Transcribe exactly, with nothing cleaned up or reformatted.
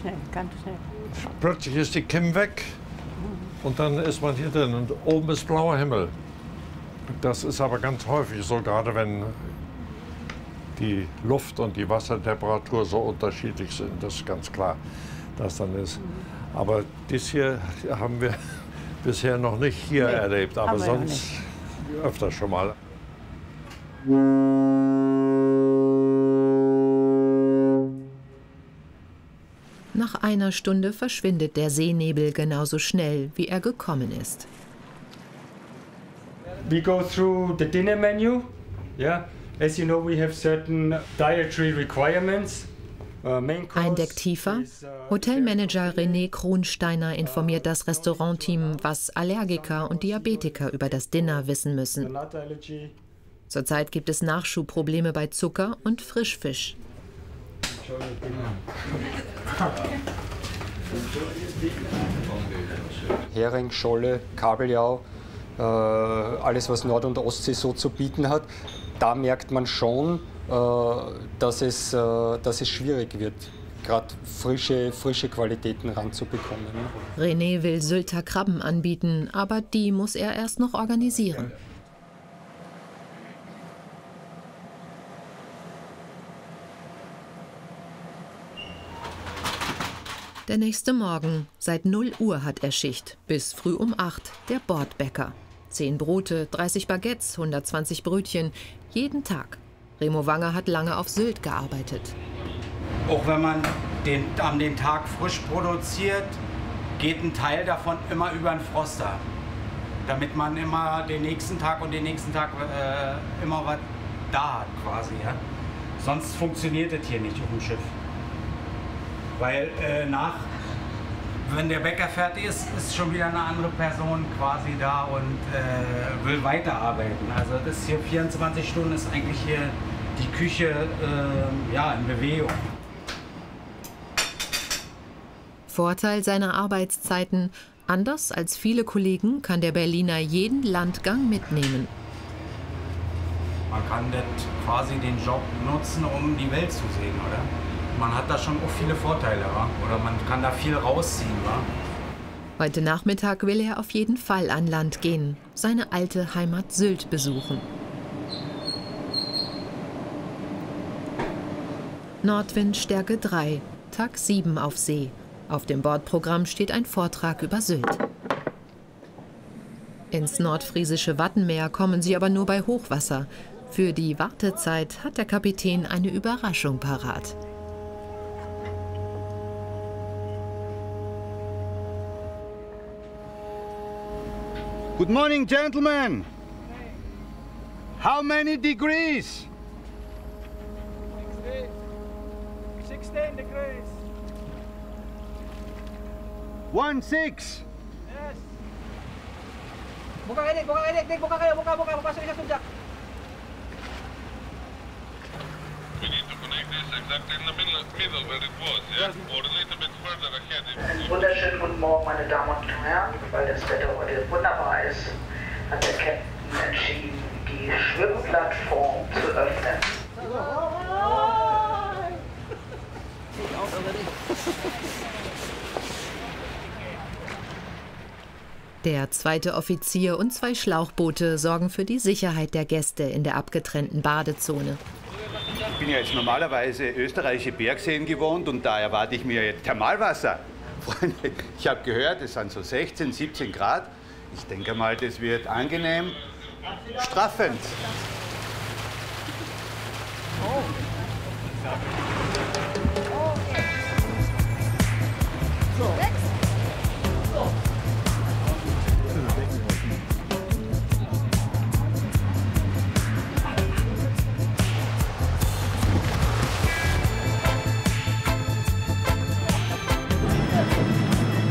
schnell, ganz schnell. Plötzlich ist die Kim weg und dann ist man hier drin und oben ist blauer Himmel. Das ist aber ganz häufig so, gerade wenn die Luft- und die Wassertemperatur so unterschiedlich sind. Das ist ganz klar, dass dann ist. Aber das hier haben wir bisher noch nicht hier nee, erlebt, aber sonst öfter schon mal. Nach einer Stunde verschwindet der Seenebel genauso schnell, wie er gekommen ist. We go through the dinner menu. Yeah, as you know, we have certain dietary requirements. Ein Deck tiefer. Hotelmanager René Kronsteiner informiert das Restaurantteam, was Allergiker und Diabetiker über das Dinner wissen müssen. Zurzeit gibt es Nachschubprobleme bei Zucker und Frischfisch. Hering, Scholle, Kabeljau, äh, alles was Nord- und Ostsee so zu bieten hat, da merkt man schon, äh, dass, es, äh, dass es schwierig wird, gerade frische, frische Qualitäten ranzubekommen. René will Sylter Krabben anbieten, aber die muss er erst noch organisieren. Der nächste Morgen. Seit null Uhr hat er Schicht. Bis früh um acht. Der Bordbäcker. Zehn Brote, dreißig Baguettes, hundertzwanzig Brötchen. Jeden Tag. Remo Wanger hat lange auf Sylt gearbeitet. Auch wenn man den, an den Tag frisch produziert, geht ein Teil davon immer über den Froster. Damit man immer den nächsten Tag und den nächsten Tag äh, immer was da hat quasi. Ja? Sonst funktioniert das hier nicht auf dem Schiff. Weil äh, nach, wenn der Bäcker fertig ist, ist schon wieder eine andere Person quasi da und äh, will weiterarbeiten. Also das ist hier vierundzwanzig Stunden, ist eigentlich hier die Küche äh, ja, in Bewegung. Vorteil seiner Arbeitszeiten: anders als viele Kollegen kann der Berliner jeden Landgang mitnehmen. Man kann das quasi den Job nutzen, um die Welt zu sehen, oder? Man hat da schon auch viele Vorteile, wa? Oder man kann da viel rausziehen. Wa? Heute Nachmittag will er auf jeden Fall an Land gehen, seine alte Heimat Sylt besuchen. Nordwind Stärke drei, Tag sieben auf See. Auf dem Bordprogramm steht ein Vortrag über Sylt. Ins nordfriesische Wattenmeer kommen sie aber nur bei Hochwasser. Für die Wartezeit hat der Kapitän eine Überraschung parat. Good morning, gentlemen. How many degrees? sixteen degrees. One six. Yes. Buka ini, buka ini, buka kayo, buka, buka, buka sa sunjak. We need to connect this exactly in the middle, middle where it was, yeah? Or a little bit further ahead. Einen wunderschönen guten Morgen, meine Damen und Herren. Weil das Wetter heute wunderbar ist, hat der Captain entschieden, die Schwimmplattform zu öffnen. Der zweite Offizier und zwei Schlauchboote sorgen für die Sicherheit der Gäste in der abgetrennten Badezone. Ich bin ja jetzt normalerweise österreichische Bergseen gewohnt und da erwarte ich mir jetzt Thermalwasser. Freunde, ich habe gehört, es sind so sechzehn, siebzehn Grad. Ich denke mal, das wird angenehm straffend. Oh.